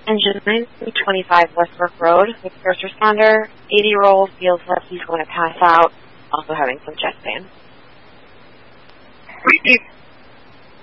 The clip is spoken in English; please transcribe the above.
Engine 925 Westbrook Road with first responder. 80-year-old feels like he's going to pass out, also having some chest pain.